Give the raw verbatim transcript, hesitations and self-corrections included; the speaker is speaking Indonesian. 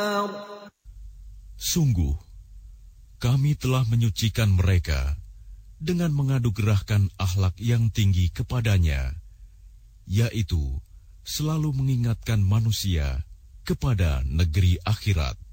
Sungguh, kami telah menyucikan mereka dengan mengadugerahkan akhlak yang tinggi kepadanya, yaitu selalu mengingatkan manusia kepada negeri akhirat.